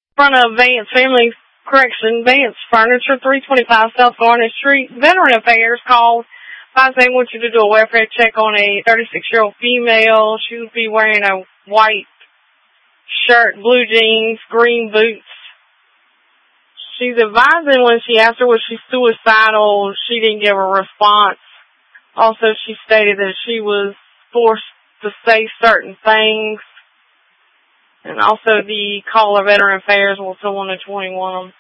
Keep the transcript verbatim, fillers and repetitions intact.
front of Vance Family Correction, Vance Furniture, three twenty-five South Garnet Street. Veteran Affairs called. Five they want you to do a welfare check on a thirty-six-year-old female. She would be wearing a white shirt, blue jeans, green boots. She's advising when she asked her was she suicidal, she didn't give a response. Also, she stated that she was forced to say certain things. And also the caller, Veteran Affairs, will fill on the twenty-one.